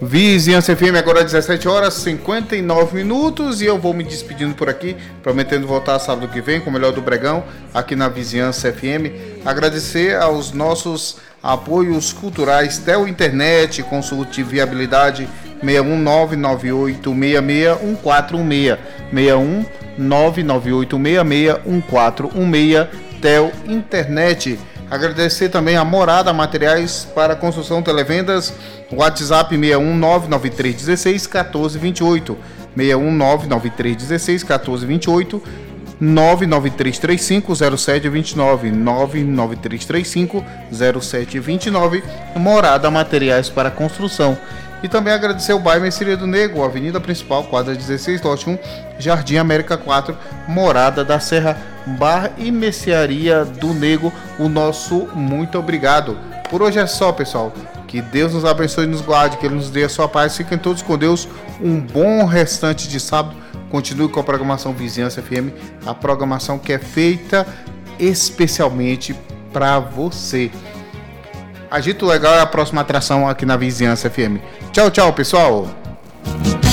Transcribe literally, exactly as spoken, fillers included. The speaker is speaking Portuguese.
Vizinhança F M, agora dezessete horas e cinquenta e nove minutos, e eu vou me despedindo por aqui, prometendo voltar sábado que vem com o melhor do Bregão aqui na Vizinhança F M. Agradecer aos nossos apoios culturais, Tel Internet, consulte viabilidade seis um nove nove oito seis seis um quatro um seis, seis um nove nove oito seis seis um quatro um seis, Tel Internet. Agradecer também a Morada Materiais para Construção Televendas, WhatsApp seis um nove nove três um seis um quatro dois oito, seis um nove nove três um seis um quatro dois oito, nove nove três três cinco zero sete dois nove, nove nove três três cinco zero sete dois nove, Morada Materiais para Construção. E também agradecer o bairro Mercearia do Nego, Avenida Principal, quadra dezesseis, lote um, Jardim América quatro, Morada da Serra, Bar e Mercearia do Nego. O nosso muito obrigado. Por hoje é só, pessoal. Que Deus nos abençoe e nos guarde, que Ele nos dê a sua paz. Fiquem todos com Deus. Um bom restante de sábado. Continue com a programação Vizinhança F M, a programação que é feita especialmente para você. Agito Legal é a próxima atração aqui na Vizinhança F M. Tchau, tchau, pessoal!